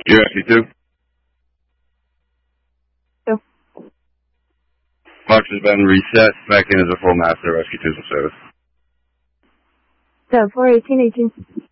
You're SC2? Yep. Box has been reset. Back in as a full master. Rescue 2's in service. So 41818.